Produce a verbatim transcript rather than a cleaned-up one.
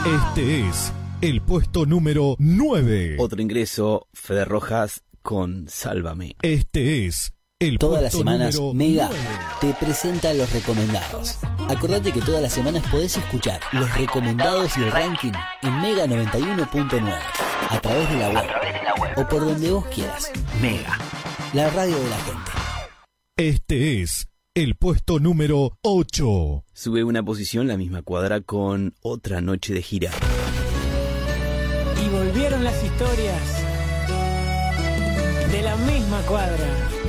Este es el puesto número nueve. Otro ingreso, Fede Rojas con Sálvame. Este es el Todas las puesto semanas, número Mega nueve. te presenta los recomendados. Acordate que todas las semanas podés escuchar los recomendados y el ranking en Mega noventa y uno punto nueve a través de la web o por donde vos quieras. Mega, la radio de la gente. Este es el puesto número ocho. Sube una posición la misma cuadra con Otra Noche de Gira. Y volvieron las historias de la misma cuadra.